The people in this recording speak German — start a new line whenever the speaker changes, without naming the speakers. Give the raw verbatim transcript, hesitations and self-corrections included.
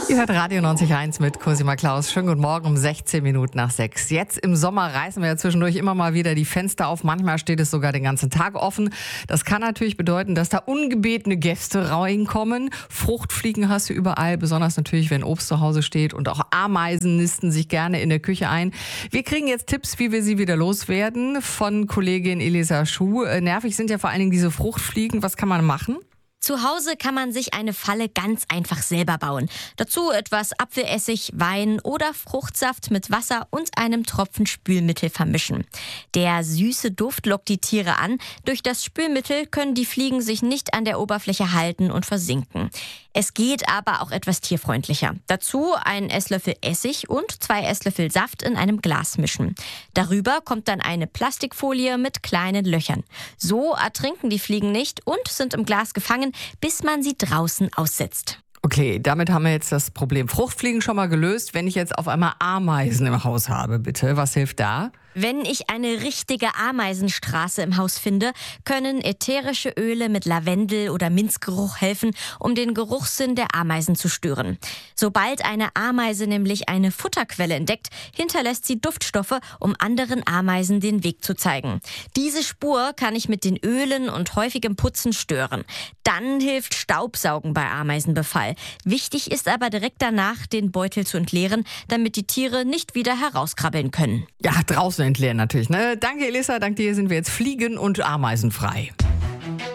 Ihr hört Radio neunzig Komma eins mit Cosima Klaus. Schönen guten Morgen um sechzehn Minuten nach sechs. Jetzt im Sommer reißen wir ja zwischendurch immer mal wieder die Fenster auf. Manchmal steht es sogar den ganzen Tag offen. Das kann natürlich bedeuten, dass da ungebetene Gäste reinkommen. Fruchtfliegen hast du überall, besonders natürlich, wenn Obst zu Hause steht. Und auch Ameisen nisten sich gerne in der Küche ein. Wir kriegen jetzt Tipps, wie wir sie wieder loswerden, von Kollegin Elisa Schuh. Nervig sind ja vor allen Dingen diese Fruchtfliegen. Was kann man machen?
Zu Hause kann man sich eine Falle ganz einfach selber bauen. Dazu etwas Apfelessig, Wein oder Fruchtsaft mit Wasser und einem Tropfen Spülmittel vermischen. Der süße Duft lockt die Tiere an. Durch das Spülmittel können die Fliegen sich nicht an der Oberfläche halten und versinken. Es geht aber auch etwas tierfreundlicher. Dazu einen Esslöffel Essig und zwei Esslöffel Saft in einem Glas mischen. Darüber kommt dann eine Plastikfolie mit kleinen Löchern. So ertrinken die Fliegen nicht und sind im Glas gefangen, bis man sie draußen aussetzt.
Okay, damit haben wir jetzt das Problem Fruchtfliegen schon mal gelöst. Wenn ich jetzt auf einmal Ameisen im Haus habe, bitte, was hilft da?
Wenn ich eine richtige Ameisenstraße im Haus finde, können ätherische Öle mit Lavendel- oder Minzgeruch helfen, um den Geruchssinn der Ameisen zu stören. Sobald eine Ameise nämlich eine Futterquelle entdeckt, hinterlässt sie Duftstoffe, um anderen Ameisen den Weg zu zeigen. Diese Spur kann ich mit den Ölen und häufigem Putzen stören. Dann hilft Staubsaugen bei Ameisenbefall. Wichtig ist aber direkt danach, den Beutel zu entleeren, damit die Tiere nicht wieder herauskrabbeln können.
Ja, draußen entleeren natürlich. Ne? Danke, Elisa. Dank dir sind wir jetzt fliegen- und ameisenfrei.